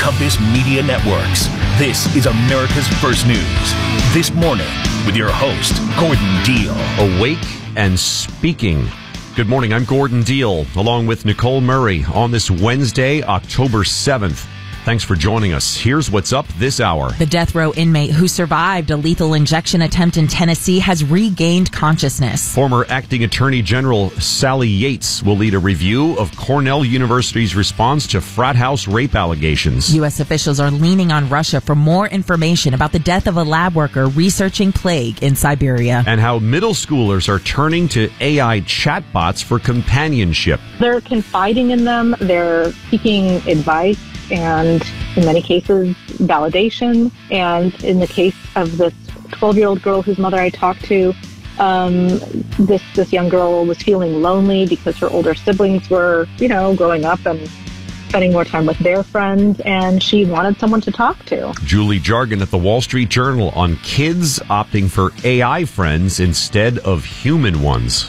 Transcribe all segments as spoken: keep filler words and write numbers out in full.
Compass Media Networks. This is America's First News. This morning with your host, Gordon Deal. Awake and speaking. Good morning, I'm Gordon Deal, along with Nicole Murray on this Wednesday, October seventh. Thanks for joining us. Here's what's up this hour. The death row inmate who survived a lethal injection attempt in Tennessee has regained consciousness. Former Acting Attorney General Sally Yates will lead a review of Cornell University's response to frat house rape allegations. U S officials are leaning on Russia for more information about the death of a lab worker researching plague in Siberia. And how middle schoolers are turning to A I chatbots for companionship. They're confiding in them. They're seeking advice and, in many cases, validation. And in the case of this twelve-year-old girl whose mother I talked to, um, this this young girl was feeling lonely because her older siblings were, you know, growing up and spending more time with their friends, and she wanted someone to talk to. Julie Jargon at the Wall Street Journal on kids opting for A I friends instead of human ones.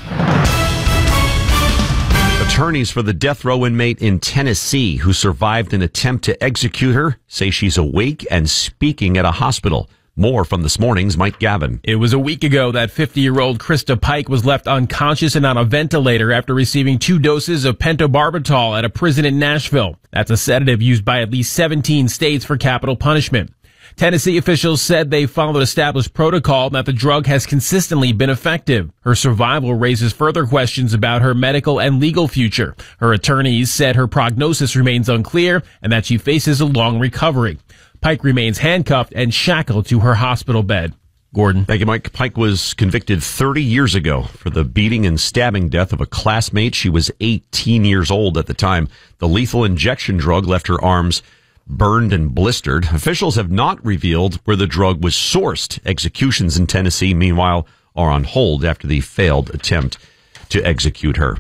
Attorneys for the death row inmate in Tennessee who survived an attempt to execute her say she's awake and speaking at a hospital. More from this morning's Mike Gavin. It was a week ago that fifty-year-old Krista Pike was left unconscious and on a ventilator after receiving two doses of pentobarbital at a prison in Nashville. That's a sedative used by at least seventeen states for capital punishment. Tennessee officials said they followed established protocol and that the drug has consistently been effective. Her survival raises further questions about her medical and legal future. Her attorneys said her prognosis remains unclear and that she faces a long recovery. Pike remains handcuffed and shackled to her hospital bed. Gordon. Thank you, Mike. Pike was convicted thirty years ago for the beating and stabbing death of a classmate. She was eighteen years old at the time. The lethal injection drug left her arms burned and blistered. Officials have not revealed where the drug was sourced. Executions in Tennessee, meanwhile, are on hold after the failed attempt to execute her.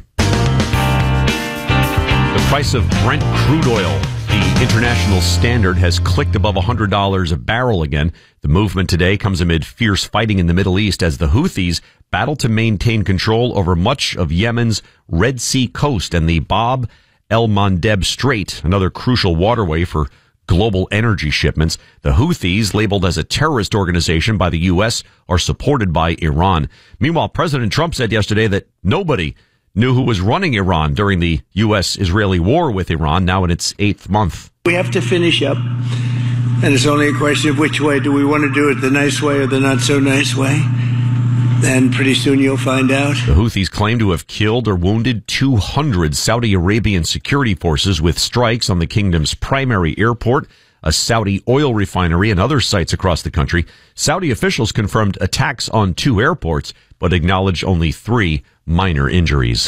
The price of Brent crude oil, the international standard, has clicked above one hundred dollars a barrel again. The movement today comes amid fierce fighting in the Middle East as the Houthis battle to maintain control over much of Yemen's Red Sea coast and the Bab el-Mandeb Strait, another crucial waterway for global energy shipments. The Houthis, labeled as a terrorist organization by the U S, are supported by Iran. Meanwhile, President Trump said yesterday that nobody knew who was running Iran during the U S-Israeli war with Iran, now in its eighth month. We have to finish up, and it's only a question of which way. Do we want to do it the nice way or the not-so-nice way? And pretty soon you'll find out. The Houthis claim to have killed or wounded two hundred Saudi Arabian security forces with strikes on the kingdom's primary airport, a Saudi oil refinery, and other sites across the country. Saudi officials confirmed attacks on two airports, but acknowledged only three minor injuries.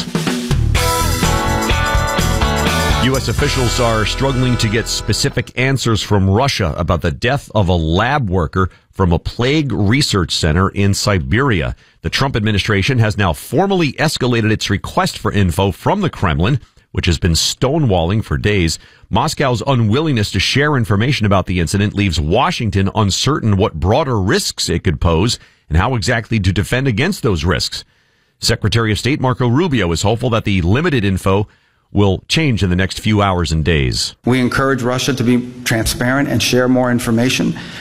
U S officials are struggling to get specific answers from Russia about the death of a lab worker from a plague research center in Siberia. The Trump administration has now formally escalated its request for info from the Kremlin, which has been stonewalling for days. Moscow's unwillingness to share information about the incident leaves Washington uncertain what broader risks it could pose and how exactly to defend against those risks. Secretary of State Marco Rubio is hopeful that the limited info will change in the next few hours and days. We encourage Russia to be transparent and share more information.